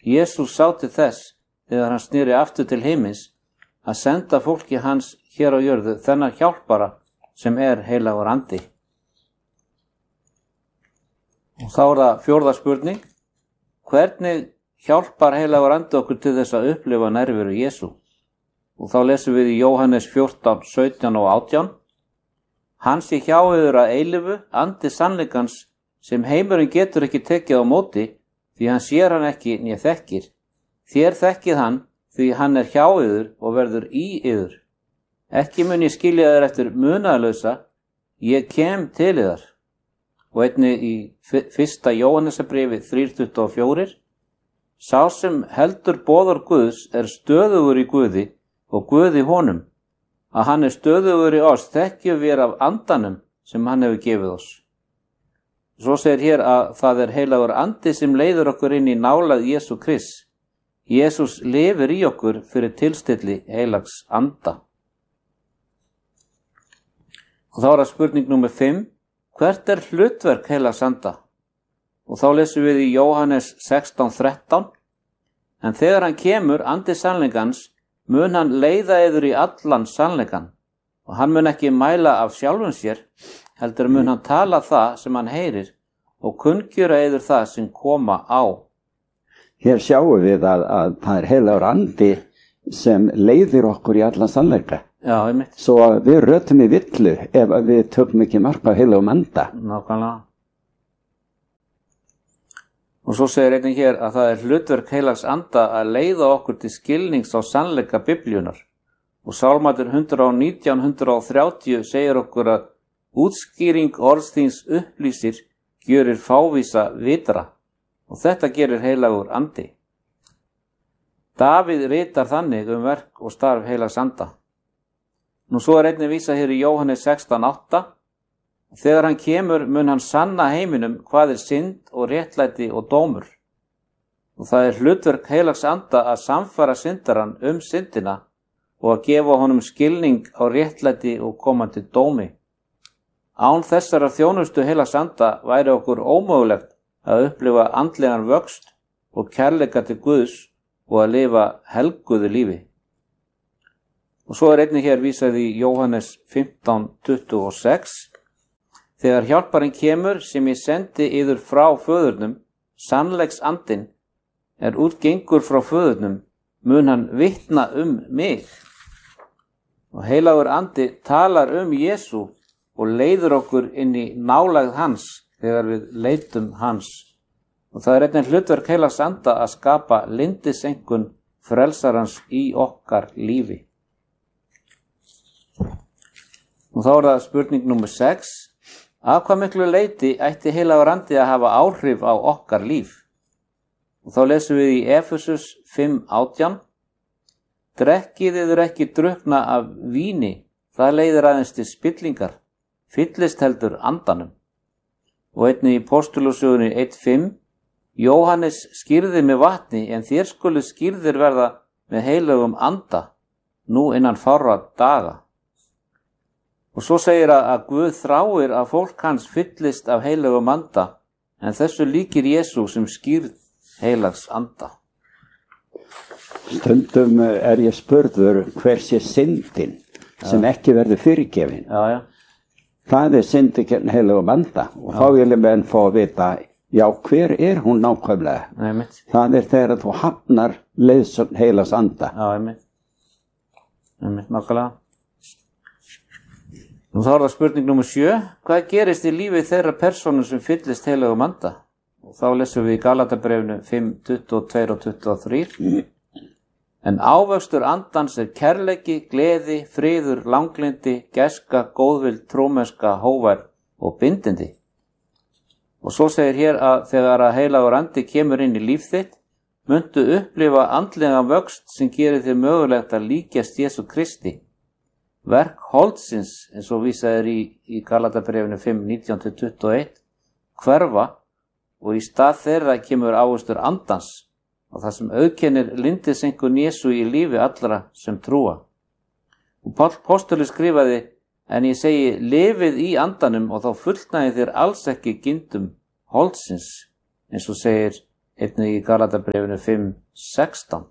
Jesús sá til þess, þegar hann sneri aftur til himins, að senda fólki hans hér á jörðu þennan hjálpara sem heilagur andi. Og þá það fjórða spurning: hvernig hjálpar heilagur andi okkur til þess að upplifa nærveru Jesú? Og þá lesum við í Jóhannes 14, 17 og 18: Hann sé hjá yður að eilífu, andi sannleikans, sem heimurinn getur ekki tekið á móti, því hann sér hann ekki né þekkir. Þér þekkið hann, því hann hjá yður og verður í yður. Ekki mun ég skilja þér eftir munaðarlausa, ég kem til yðar. Og einnig í 1. Jóhannesarbréfi 3:24: Sá sem heldur boðorð Guðs stöðugur í Guði og Guð í honum. Að hann stöðugur í oss þekkjum við af andanum sem hann hefur gefið oss. Svo segir hér að það heilagur andi sem leiður okkur inn í nálægð Jesú Krists. Jesús lifir í okkur fyrir tilstilli heilags anda. Og þá það spurning númer 5: hvert hlutverk heilags anda? Og þá lesum við í Jóhannes 16:13: En þegar hann kemur, andi sannleikans, mun hann leiða yður í allan sannleikan, og hann mun ekki mæla af sjálfum sér, heldur mun hann tala það sem hann heyrir og kunngjöra yður það sem koma á. Hér sjáum við að það heilagur andi sem leiðir okkur í allan sannleika. Já, einmitt. Svo við rötum í villu ef við tökum ekki mark á heilagum anda. Nákvæmlega. Og svo segir einnig hér að það hlutverk heilags anda að leiða okkur til skilnings á sannleika Biblíunar. Og Sálmarnir 119, 130 segir okkur að útskýring orðs þíns upplýsir gjörir fávísa vitra. Og þetta gerir heilagur andi. Davíð ritar þannig verk og starf heilags anda. Nú svo einnig vísað hér í Jóhannes 16:8: Þegar hann kemur mun hann sanna heiminum hvað synd og réttlæti og dómur. Og það hlutverk heilags anda að samfara syndarann syndina og að gefa honum skilning á réttlæti og komandi dómi. Án þessara þjónustu heilags anda væri okkur ómögulegt að upplifa andlegan vöxt og kærleika til Guðs og að lifa helguðu lífi. Og svo einnig hér vísað í Jóhannes 15:26: Þegar hjálparinn kemur sem ég sendi yður frá föðurnum, sannleiks andinn, útgengur frá föðurnum, mun hann vitna mig. Og heilagur andi talar Jesú og leiður okkur inn í nálægð hans þegar við leitum hans. Og það einnig hlutverk heilags anda að skapa lindisenkun frelsarans í okkar lífi. Og þá það spurning númer 6: Að hvað miklu leyti ætti heilagur andi að hafa áhrif á okkar líf? Og þá lesum við í Efesus 5:18: Drekkið yður ekki drukkna af víni, það leiðir aðeins til spillingar, fyllist heldur andanum. Og einnig í Postulasögunni 1:5: Jóhannes skýrði með vatni, en þér skulu skýrðir verða með heilagum anda, nú innan fárra daga. Og svo segir að Guð þráir að fólk hans fyllist af heilagum anda, en þessu líkir Jesú sem skýrð heilags anda. Stundum ég spurður hvers syndin sem ekki verður fyrirgefin. Já. Það syndi gegn heilagum anda og þá vilja menn fá að vita, já, hver hún nákvæmlega? Einmitt. Það þegar þú hafnar leiðsögn heilags anda. Já, einmitt, nákvæmlega. Nú þá það spurning númer 7: Hvað gerist í lífi þeirra persónur sem fyllist heilagum anda? Og þá lesum við í Galatabréfinu 5:22 og 23: En ávöxtur andans kærleiki, gleði, friður, langlindi, gæska, góðvild, trúmennska, hógværð og bindindi. Og svo segir hér að þegar að heilagur andi kemur inn í líf þitt, muntu upplifa andlegan vöxt sem gerir þér mögulegt að líkjast Jesú Kristi. Verk holdsins, eins og vísað í Galatabréfinu 5:19-21, hverfa og í stað þeirra kemur ávöxtur andans og það sem auðkennir lindisenkun Jesú í lífi allra sem trúa. Og Páll postuli skrifaði: En ég segi, lifið í andanum og þá fullnægir þér alls ekki gindum holdsins, eins og segir einnig í Galatabréfinu 5:16.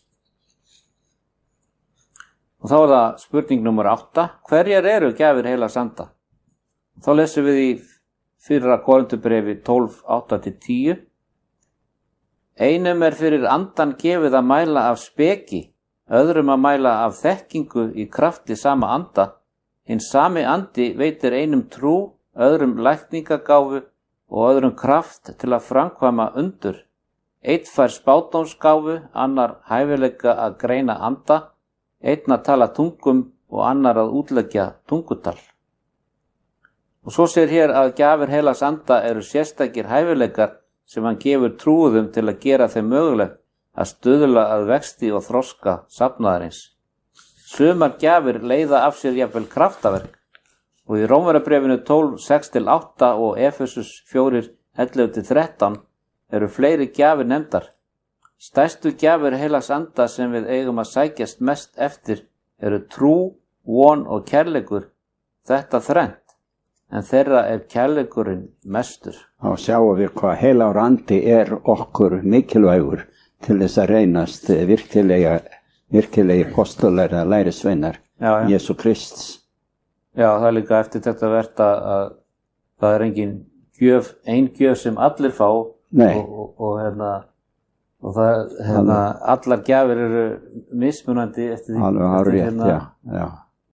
Og þá það spurning nummer 8. Hverjar eru gjafir heilags anda? Þá lesum við í 1. Korinthubréfi 12:8-10. Einum fyrir andan gefið að mæla af speki, öðrum að mæla af þekkingu í krafti sama anda. Hinn sami andi veitir einum trú, öðrum lækningagáfu og öðrum kraft til að framkvæma undur. Einn fær spádómsgáfu, annar hæfileika að greina anda, einn að tala tungum og annar að útleggja tungutal. Og svo sér hér að gjafir heilags anda eru sérstakir hæfileikar sem hann gefur trúðum til að gera þeim mögulegt að stuðla að vexti og þroska safnaðarins. Sumar gjafir leiða af sér jafnvel kraftaverk og í Rómverjabréfinu 12:6-8 og Efesus 4:11-13 eru fleiri gjafir nefndar. Stærstu gjafir heilags anda sem við eigum að sækjast mest eftir eru trú, von og kærleikur, þetta þrennt, en þeirra kærleikurinn mestur. Þá sjáum við hvað heilagur andi okkur mikilvægur til þess að reynast virkilegi postular eða lærisveinar Jesú Krists. Já, það líka eftir þetta vert að það engin gjöf, ein gjöf sem allir fá og það allar gjafir eru mismunandi eftir því. Já.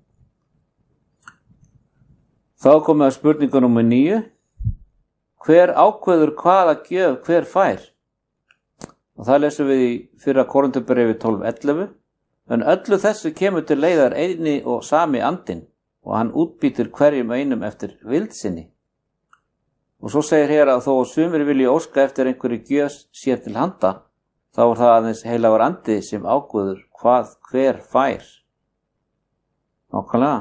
Þá komum við að spurningu nummer 9. Hver ákveður hvaða gjöf hver fær? Og það lesum við í 1. Korinthubréfi 12:11. En öllu þessu kemur til leiðar eini og sami andinn og hann útbýtur hverjum einum eftir vild sinni. Og svo segir hér að þó sumir vilji óska eftir einhverju gjöf sér til handa, þá það aðeins heilagur andi sem ákveður hvað hver fær. Nákvæmlega.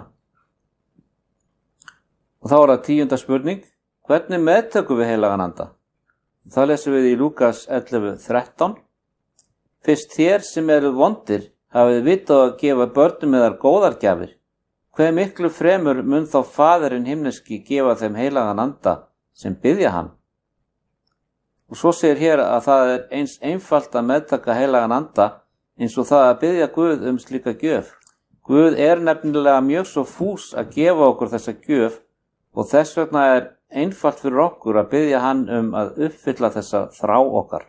Og þá það 10. spurning. Hvernig meðtökum við heilagan anda? Það lesum við í Lúkas 11:13. Fyrst þér sem eru vondir hafið vitað að gefa börnum yðar góðar gjafir, hve miklu fremur mun þá Faðirinn himneski gefa þeim heilagan anda sem biðja hann. Og svo segir hér að það eins einfalt að meðtaka heilagan anda eins og það að biðja Guð slíka gjöf. Guð nefnilega mjög svo fús að gefa okkur þessa gjöf og þess vegna einfalt fyrir okkur að biðja hann að uppfylla þessa þrá okkar.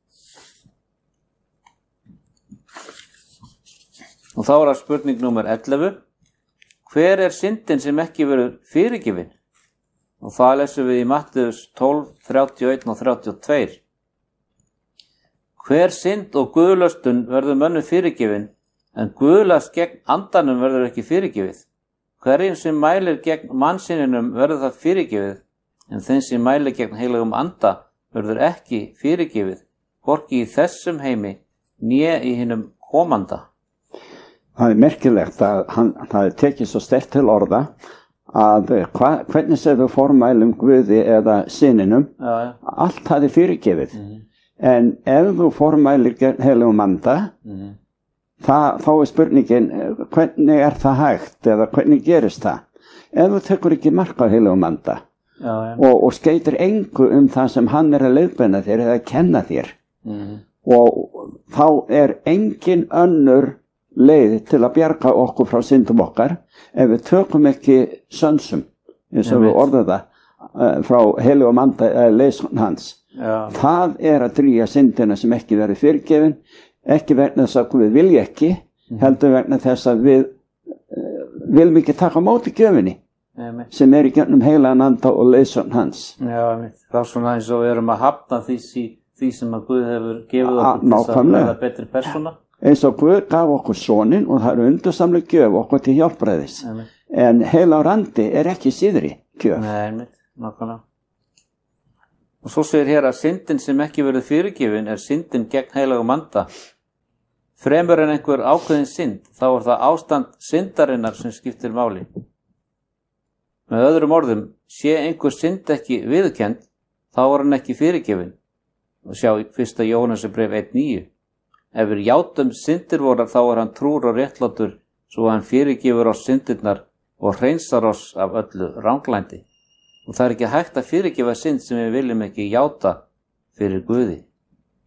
Og þá það spurning nummer 11. Hver syndin sem ekki verður fyrirgefin? Og það lesum við í Mattheus 12:31-32. Hver synd og guðlöstun verður mönnum fyrirgefin, en guðlast gegn andanum verður ekki fyrirgefið. Hverjum sem mælir gegn mannsyninum verður það fyrirgefið, en þeim sem mælir gegn heilagum anda verður ekki fyrirgefið, hvorki í þessum heimi né í hinum komanda. Það merkilegt að það tekið svo sterkt til orða að hvernig sem þú formælum Guði eða syninum, allt það fyrirgefið. En ef þú formælir gegn heilagum anda, þá spurningin hvernig það hægt eða hvernig gerist það? Ef þú tekur ekki mark á heilagum anda og skeytir engu það sem hann að leiðbeina þér eða kenna þér, og þá engin önnur leið til að bjarga okkur frá syndum okkar ef við tökum ekki sönsum, eins og við orðum það frá heilagum anda eða leiðsson hans. Það að drýja syndina sem ekki verið fyrirgefin, ekki vegna þess að við vilja ekki, heldur vegna þess að við viljum ekki taka á móti gjöfinni sem í gegnum heilagan anda og leiðsson hans. Já, það svona eins og við erum að hafna því sem að Guð hefur gefið okkur til að verða betri persóna. Eins og Guð gaf okkur sonin og það undursamleg gjöf okkur til hjálpræðis. En heilagur andi ekki síðri gjöf. Nei, nákvæmlega. Og svo segir hér að syndin sem ekki verður fyrirgefin syndin gegn heilagum anda. Fremur en einhver ákveðin synd, þá það ástand syndarinnar sem skiptir máli. Með öðrum orðum, sé einhver synd ekki viðurkennd, þá hann ekki fyrirgefin. Og sjá 1. Jóhannesarbréf 1:9. Ef við játum syndir vorar, þá hann trúr og réttlátur, svo hann fyrirgefur oss syndirnar og hreinsar oss af öllu ranglændi. Og það ekki hægt að fyrirgefa synd sem við viljum ekki játa fyrir Guði.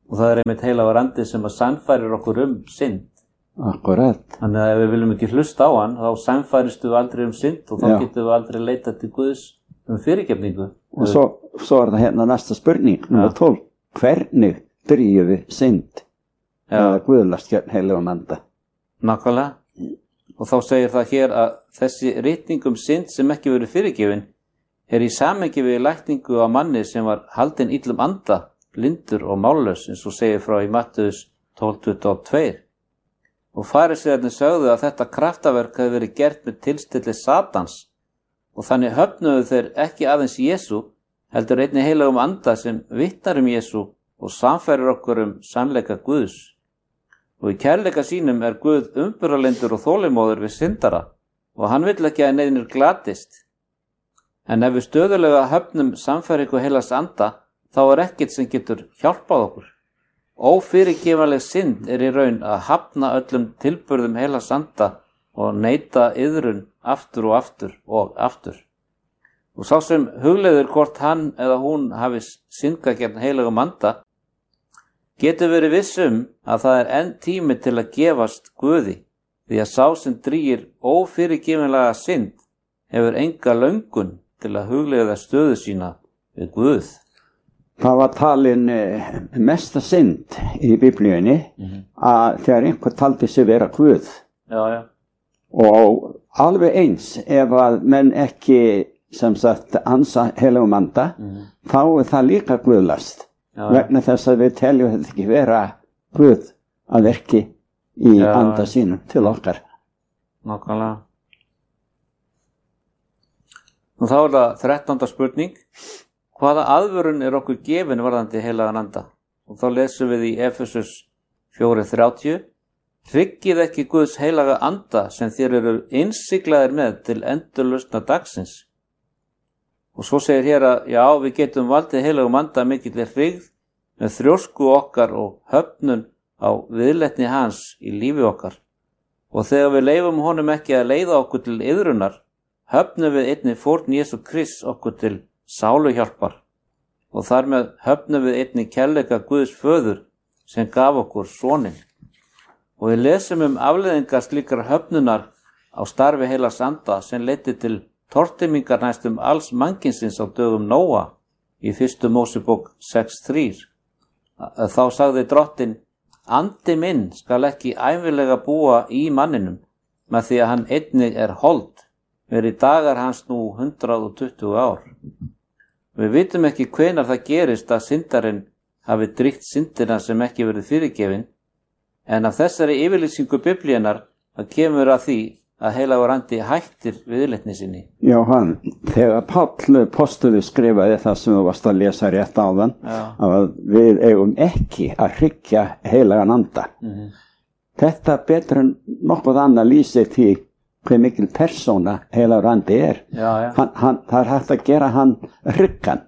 Og það einmitt heilagur andi sem að sannfærir okkur synd. Akkurat. Þannig að ef við viljum ekki hlusta á hann, þá sannfæristu við aldrei synd og þá getum við aldrei leitað til Guðs fyrirgefningu. Og svo það hérna næsta spurning, nummer 12. Hvernig drýjum við synd? Eða guðlast gegn heilagum anda? Nákvæmlega. Og þá segir það hér að þessi ritning synd sem ekki verið fyrirgefin í samhengi við lækningu á manni sem var haldinn illum anda, blindur og mállaus, eins og segir frá í Mattheus 12:22. Og farisæarnir sögðu að þetta kraftaverk hefði verið gert með tilstilli Satans og þannig höfnuðu þeir ekki aðeins Jesú, heldur einnig heilagum anda sem vitnar Jesú og samfærir okkur sannleika Guðs. Og í kærleika sínum Guð umburðarlyndur og þolinmóður við syndara og hann vill ekki að neinir glatist. En ef við stöðulega höfnum samfæringu heilags anda, þá ekkert sem getur hjálpað okkur. Ófyrirgefanleg synd í raun að hafna öllum tilburðum heilags anda og neita iðrun aftur og aftur og aftur. Og sá sem hugleiðir hvort hann eða hún hafi syndgað gegn heilagum anda, getur verið viss að það enn tími til að gefast Guði, því að sá sem drýgir ófyrirgefanlega synd hefur enga löngun til að hugleiða stöðu sína við Guð. Það var talin mesta synd í Biblíunni að þegar einhver taldi sig vera Guð. Já. Og alveg eins ef að menn ekki sem sagt ansa heilagum anda, þá það líka guðlast. Vegna þess að við teljum þetta ekki vera Guð að verki í anda sínum til okkar. Nákvæmlega. Og þá það 13. spurning. Hvaða aðvörun okkur gefin varðandi heilagan anda? Og þá lesum við í Efesus 4:30. Hryggið ekki Guðs heilaga anda sem þér eru innsiglaðir með til endurlausna dagsins. Og svo segir hér að við getum valdið heilagum anda mikilli hrygð með þrjósku okkar og höfnun á viðleitni hans í lífi okkar. Og þegar við leyfum honum ekki að leiða okkur til iðrunar, höfnum við einnig fórn Jesú Krists okkur til sáluhjálpar og þar með höfnum við einnig kærleika Guðs föður sem gaf okkur soninn. Og við lesum afleiðingar slíkar höfnunar á starfi heilags anda sem leiddi til tortímingar næstum alls mannkynsins á dögum Nóa í 1. Mósebók 6:3. Þá sagði drottinn: Andi minn skal ekki ævinlega búa í manninum, með því að hann einnig hold, verið dagar hans nú 120 ár. Við vitum ekki hvenær það gerist að syndarinn hafi drýgt syndina sem ekki verið fyrirgefin, en af þessari yfirlýsingu Biblíunnar það kemur að því að heilagur andi hættir viðleitni sinni. Jóhann, þegar Páll postuli skrifaði það sem þú varst að lesa rétt áðan, að við eigum ekki að hryggja heilagan anda. Þetta betur en nokkuð annað lýsir því hver mikil persóna heilagur andi það hægt að gera hann hryggan.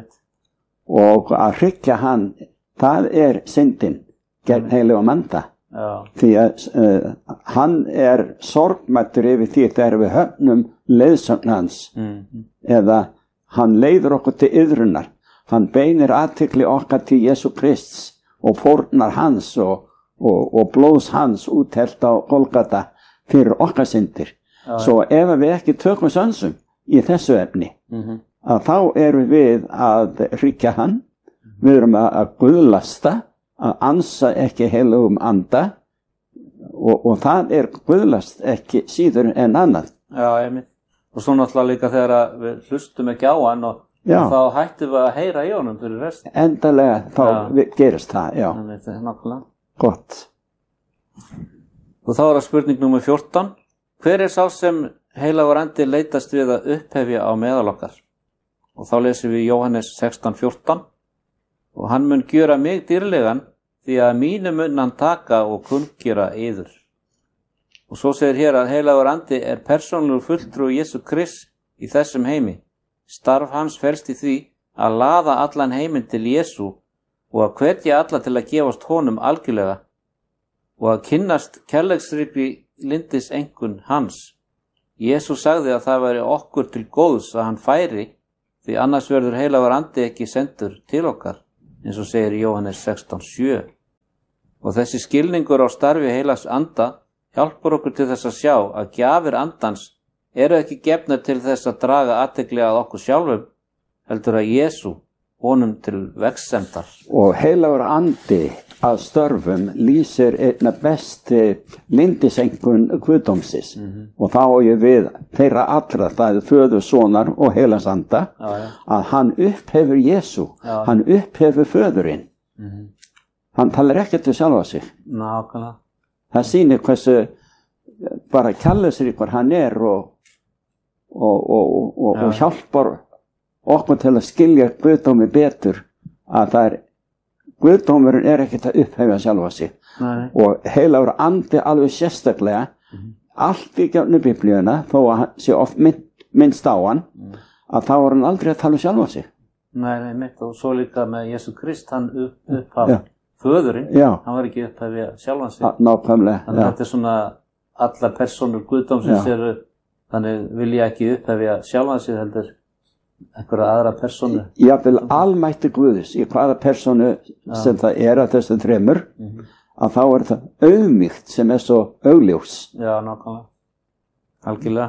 Og að hryggja hann, það syndin gegn heilagum anda. Því að hann sorgmættur yfir því þegar við höfnum leiðsögn hans eða hann leiður okkur til iðrunar, hann beinir athygli okkar til Jesú Krists og fórnar hans og blóðs hans úthelt á Golgata fyrir okkar syndir. Svo ef við ekki tökum sönsum í þessu efni, að þá erum við að hryggja hann, við erum að guðlasta, að ansa ekki heilagum anda og það guðlast ekki síður en annað. Einmitt. Og svo náttúrulega líka þegar við hlustum ekki á hann og þá hættum við að heyra í honum fyrir rest. Endalega þá gerist það, Einmitt, nákvæmlega. Gott. Og þá það spurning nummer 14. Hver sá sem heilagur andi leitast við að upphefja á meðal okkar? Og þá lesum við Jóhannes 16:14. Og hann mun gjöra mig dýrlegan, því að mínu mun hann taka og kunngera yður. Og svo segir hér að heilagur andi persónulegur fulltrúi Jesú Krists í þessum heimi. Starf hans felst í því að laða allan heiminn til Jesú og að hvetja alla til að gefast honum algjörlega og að kynnast kærleiksríkri lyndiseinkunn hans. Jesú sagði að það væri okkur til góðs að hann færi, því annars verður heilagur andi ekki sendur til okkar. eins og segir í Jóhannes 16:7. Og þessi skilningur á starfi heilags anda hjálpar okkur til þess að sjá að gjafir andans eru ekki gefnar til þess að draga athygli að okkur sjálfum, heldur að Jesú honum til vegsemdar. Og heilagur andi að störfum lýsir einna besti lindisengun guðdómsins. Og þá á ég við þeirra allra, það er föður, sonar og heilags anda, að hann upphefur Jesú, hann upphefur föðurinn. Hann talar ekkert við sjálfa sig. Nákvæmlega. Það sýnir hversu bara kærleiksríkur hann er og hjálpar okkur til að skilja guðdómi betur, að það er guðdómurinn er ekkert að upphefja sjálfa sig. Og heilagur andi alveg sérstaklega allt í gegnum Biblíuna, þó að hann sé oft minnst á hann, að þá var hann aldrei að tala um sjálfa sig. Nei, mitt, og svo líka með Jesú Krist, hann upphaf föðurinn, hann var ekki upphefja sjálfan sig. Nákvæmlega. Þannig að þetta er svona, allar persónur guðdómsins eru, þannig vilja ekki upphefja sjálfan sig, heldur einhverja aðra persónu. Jafnvel almætti Guðs, í hvaða persónu sem það er að þessum þremur, að þá er það auðmýkt sem er svo augljós. Já, nákvæmlega. Algjörlega.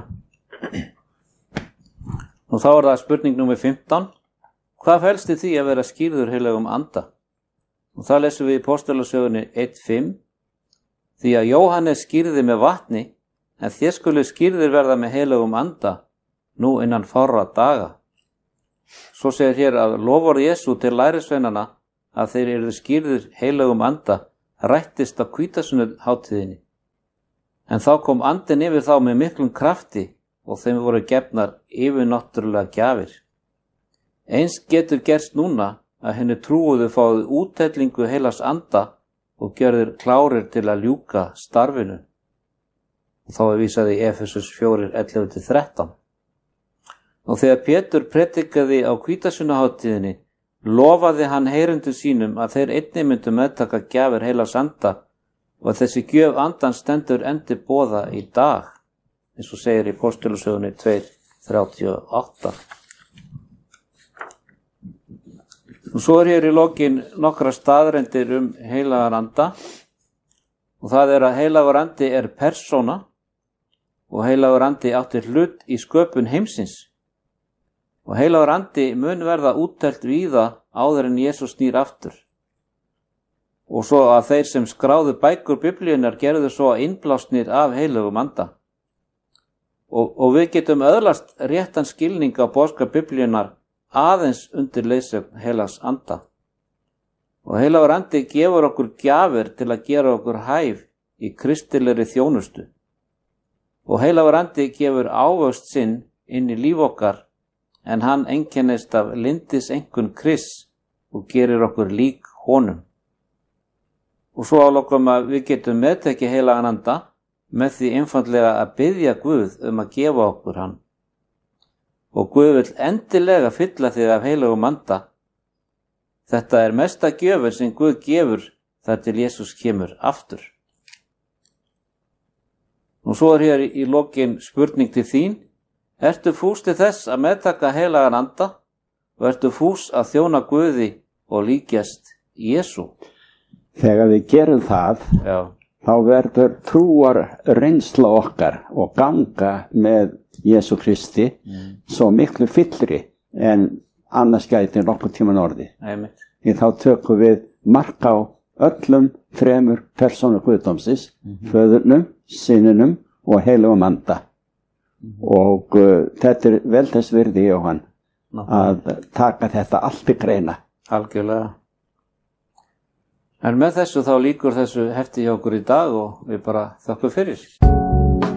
Og þá er það spurning númer 15. Hvað felst í því að vera skýrður heilagum anda? Og það lesum við í Póstularsögunni 1:5. Því að Jóhannes skýrði með vatni, en þér skulu skýrðir verða með heilagum anda, nú innan fárra daga. Svo segir hér að lofar Jesú til lærisveinana að þeir eru skýrðir heilagum anda rættist á hvítasunnuhátíðinni. En þá kom andinn yfir þá með miklum krafti og þeim voru gefnar yfirnáttúrulega gjafir. Eins getur gerst núna að henni trúuðu fáið úthellingu heilags anda og gjörðir klárir til að ljúka starfinu. Og þá er vísað í Efesus 4:11-13. Og þegar Pétur predikaði á hvítasunnuhátíðinni, lofaði hann heyrendum sínum að þeir einnig myndu meðtaka gjafir heilags anda og að þessi gjöf andans stendur enn til boða í dag, eins og segir í Póstularsögunni 2:38. Og svo er hér í lokin nokkra staðreyndir heilagan anda, og það er að heilagur andi er persóna og heilagur andi átti hlut í sköpun heimsins. Og heilagur andi mun verða úttelt víða áður en Jesús snýr aftur. Og svo að þeir sem skráðu bækur Biblíunar gerðu svo innblásnir af heilagum anda. Og við getum öðlast réttan skilning á boðskap Biblíunar aðeins undir leiðsögn heilags anda. Og heilagur andi gefur okkur gjafir til að gera okkur hæf í kristilegri þjónustu. Og heilagur andi gefur ávöxt sinn inn í líf okkar, en hann einkennist af lindiseinkunn Krists og gerir okkur lík honum. Og svo álokum að við getum meðtekið heilagan anda með því einfaldlega að biðja Guð að gefa okkur hann. Og Guð vill endilega fylla þig af heilagum anda. Þetta er mesta gjöfin sem Guð gefur þar til Jesús kemur aftur. Og svo er hér í lokin spurning til þín. Ertu fús til þess að meðtaka heilagan anda og ertu fús að þjóna Guði og líkjast Jesú? Þegar við gerum það, þá verður trúar reynsla okkar og ganga með Jesú Kristi svo miklu fyllri en annars gæti nokkuð tíman orði. Því þá tökum við mark á öllum þremur persónu guðdómsins, föðurnum, syninum og heilagum anda. Og þetta er vel þess virði, Jóhann, að taka þetta allt í greina. Algjörlega. En með þessu þá lýkur þessu hefti hjá okkur í dag og við bara þökkum fyrir.